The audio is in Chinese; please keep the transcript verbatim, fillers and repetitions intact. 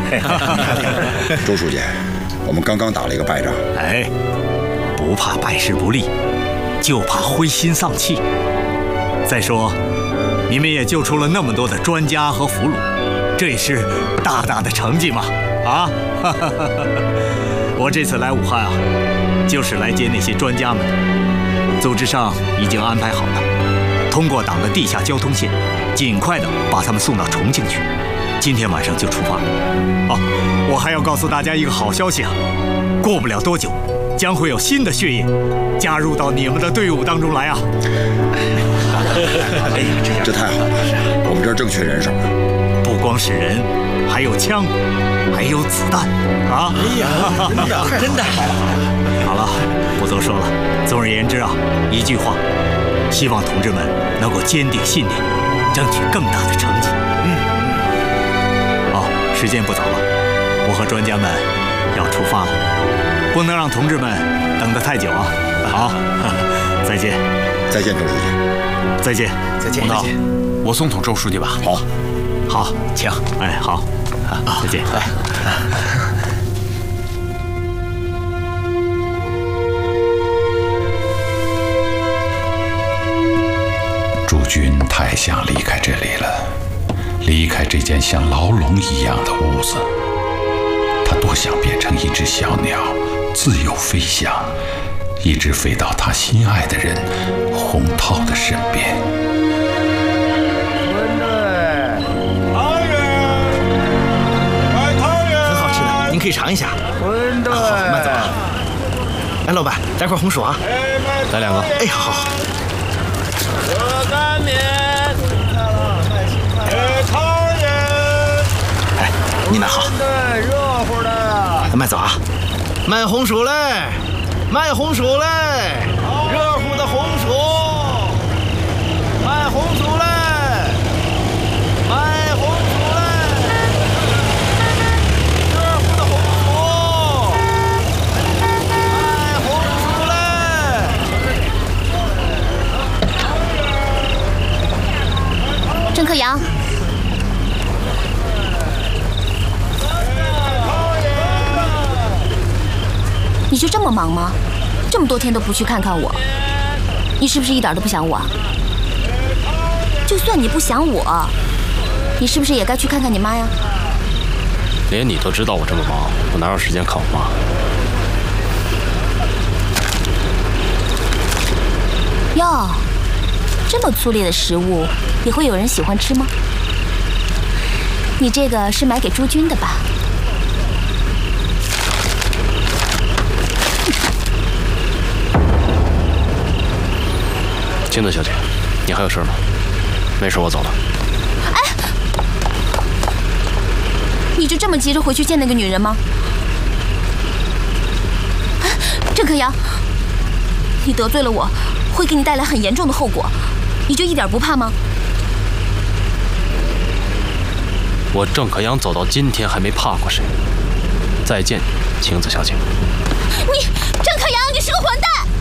周书记，我们刚刚打了一个败仗。 哎，不怕败事不利，就怕灰心丧气。再说，你们也救出了那么多的专家和俘虏，这也是大大的成绩嘛！啊，我这次来武汉啊，就是来接那些专家们的。组织上已经安排好了，通过党的地下交通线，尽快的把他们送到重庆去。今天晚上就出发。哦，我还要告诉大家一个好消息啊，过不了多久，将会有新的血液加入到你们的队伍当中来啊！ 哎呀，这这太好了，我们这儿正缺人手呢。 不光是人，还有枪，还有子弹啊！ 哎呀，真的真的。 好了，不多说了。总而言之啊，一句话，希望同志们能够坚定信念，争取更大的成绩。嗯。好，时间不早了，我和专家们要出发了，不能让同志们等得太久啊！好，再见。 再见，周书记。 再见， 再见。 洪涛，我送统周书记吧。 好， 好，请。哎，好，啊，再见。 来。 朱军太想离开这里了，离开这间像牢笼一样的屋子。他多想变成一只小鸟，自由飞翔，一直飞到他心爱的人洪涛的身边。 馄饨，汤圆，买汤圆， 很好吃的，您可以尝一下。 馄饨， 好，慢走啊。来，老板，来块红薯啊。 来两个。 哎，好好。 热干面，哎，汤圆， 哎，你买好。 对，热乎的。 慢走啊。卖红薯嘞，卖红薯嘞，热乎的红薯，卖红薯嘞，卖红薯嘞，热乎的红薯，卖红薯嘞。 郑克阳，你就这么忙吗？这么多天都不去看看我，你是不是一点都不想我啊？就算你不想我，你是不是也该去看看你妈呀？ 连你都知道我这么忙，我哪有时间看我妈？ 哟，这么粗劣的食物也会有人喜欢吃吗？你这个是买给朱军的吧？ 青子小姐，你还有事吗？没事，我走了。 哎，你就这么急着回去见那个女人吗？郑克阳，你得罪了我，会给你带来很严重的后果，你就一点不怕吗？ 我郑克阳走到今天还没怕过谁。再见，青子小姐。 你，郑克阳，你是个混蛋！